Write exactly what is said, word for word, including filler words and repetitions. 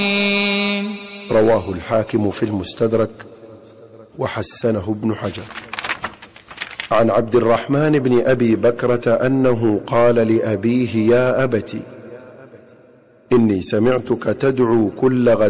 رواه الحاكم في المستدرك وحسنه ابن حجر. عن عبد الرحمن بن أبي بكرة أنه قال لأبيه: يا أبت، إني سمعتك تدعو كل غد